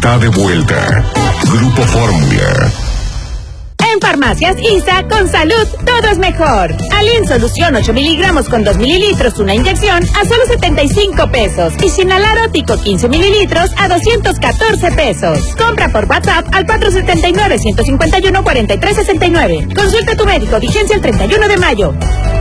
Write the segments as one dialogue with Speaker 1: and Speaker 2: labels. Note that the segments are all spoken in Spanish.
Speaker 1: está de vuelta. Grupo Fórmula.
Speaker 2: En Farmacias ISA, con salud, todo es mejor. Alin Solución 8 miligramos con 2 mililitros, una inyección, a solo 75 pesos. Y Sinalarótico 15 mililitros, a 214 pesos. Compra por WhatsApp al 479-151-4369. Consulta a tu médico, vigencia el 31 de mayo.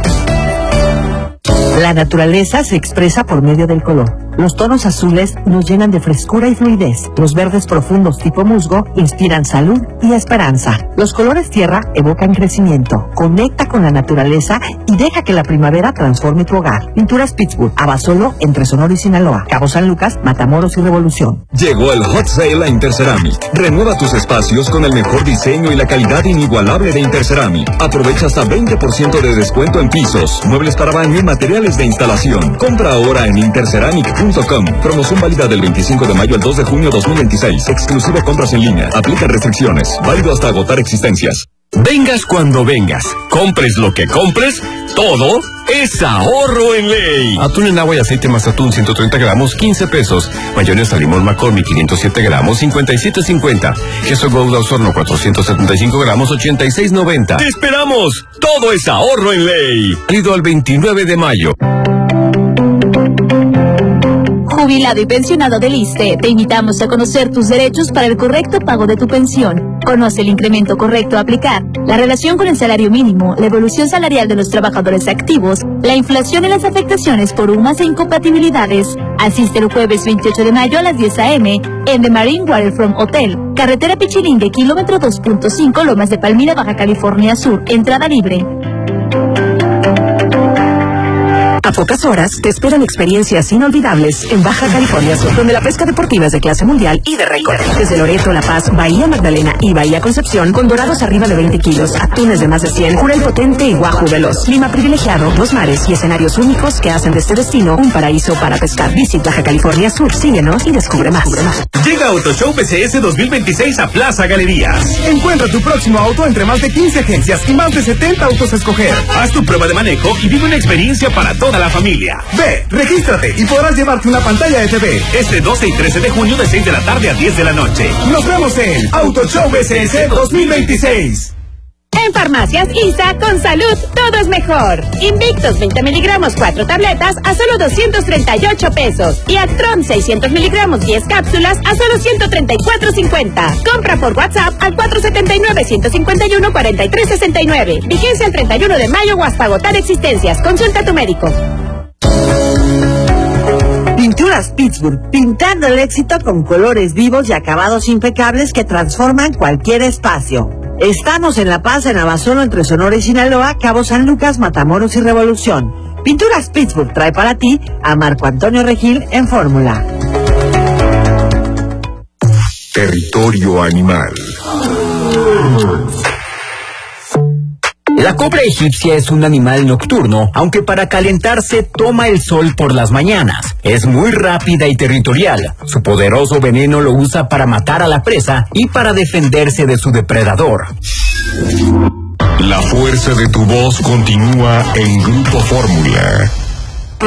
Speaker 3: La naturaleza se expresa por medio del color. Los tonos azules nos llenan de frescura y fluidez. Los verdes profundos tipo musgo inspiran salud y esperanza. Los colores tierra evocan crecimiento. Conecta con la naturaleza y deja que la primavera transforme tu hogar. Pinturas Pittsburgh, Abasolo, entre Sonora y Sinaloa, Cabo San Lucas, Matamoros y Revolución.
Speaker 4: Llegó el Hot Sale a Interceramic. Renueva tus espacios con el mejor diseño y la calidad inigualable de Interceramic. Aprovecha hasta 20% de descuento en pisos, muebles para baño y materiales de instalación. Compra ahora en interceramic.com. Promoción válida del 25 de mayo al 2 de junio 2026. Exclusivo compras en línea. Aplica restricciones. Válido hasta agotar existencias.
Speaker 5: Vengas cuando vengas, compres lo que compres, todo es ahorro en ley. Atún en agua y aceite más atún 130 gramos, 15 pesos. Mayonesa limón McCormick 507 gramos, 57.50. Queso Gouda Osorno 475 gramos, 86.90. ¡Te esperamos! Todo es ahorro en ley. Válido al 29 de mayo.
Speaker 6: Jubilado y pensionado del ISSSTE, te invitamos a conocer tus derechos para el correcto pago de tu pensión. Conoce el incremento correcto a aplicar, la relación con el salario mínimo, la evolución salarial de los trabajadores activos, la inflación y las afectaciones por UMAS e incompatibilidades. Asiste el jueves 28 de mayo a las 10 a.m. en The Marine Waterfront Hotel, carretera Pichilingue, kilómetro 2.5, Lomas de Palmira, Baja California Sur, entrada libre.
Speaker 3: A pocas horas te esperan experiencias inolvidables en Baja California Sur, donde la pesca deportiva es de clase mundial y de récord. Desde Loreto, La Paz, Bahía Magdalena y Bahía Concepción, con dorados arriba de 20 kilos, atunes de más de 100, jurel potente y guajú veloz. Clima privilegiado, dos mares y escenarios únicos que hacen de este destino un paraíso para pescar. Visita Baja California Sur, síguenos y descubre más.
Speaker 7: Llega Auto Show PCS 2026 a Plaza Galerías. Encuentra tu próximo auto entre más de 15 agencias y más de 70 autos a escoger. Haz tu prueba de manejo y vive una experiencia para toda la familia. Ve, regístrate y podrás llevarte una pantalla de TV. Este 12 y 13 de junio de 6 de la tarde a 10 de la noche. Nos vemos en Auto Show PCS 2026.
Speaker 2: En Farmacias ISA, con salud, todo es mejor. Invictus 20 miligramos, 4 tabletas, a solo 238 pesos. Y Actron 600 miligramos, 10 cápsulas, a solo 134.50. Compra por WhatsApp al 479-151-4369. Vigencia el 31 de mayo o hasta agotar existencias. Consulta a tu médico.
Speaker 3: Pinturas Pittsburgh, pintando el éxito con colores vivos y acabados impecables que transforman cualquier espacio. Estamos en La Paz, en Abasolo, entre Sonora y Sinaloa, Cabo San Lucas, Matamoros y Revolución. Pinturas Pittsburgh trae para ti a Marco Antonio Regil en Fórmula.
Speaker 1: Territorio animal.
Speaker 8: La cobra egipcia es un animal nocturno, aunque para calentarse toma el sol por las mañanas. Es muy rápida y territorial. Su poderoso veneno lo usa para matar a la presa y para defenderse de su depredador.
Speaker 1: La fuerza de tu voz continúa en Grupo Fórmula.